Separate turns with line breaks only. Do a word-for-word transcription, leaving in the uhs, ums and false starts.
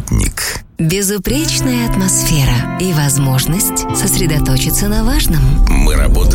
Маятник.
Безупречная атмосфера и возможность сосредоточиться на важном.
Мы работаем